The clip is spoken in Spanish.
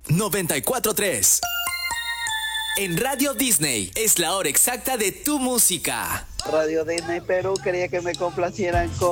94.3. En Radio Disney es la hora exacta de tu música. Radio Disney Perú quería que me complacieran con